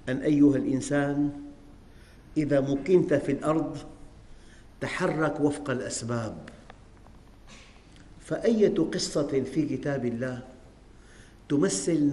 أن أيها الإنسان إذا مكنت في الأرض تحرك وفق الأسباب، فأية قصة في كتاب الله تمثل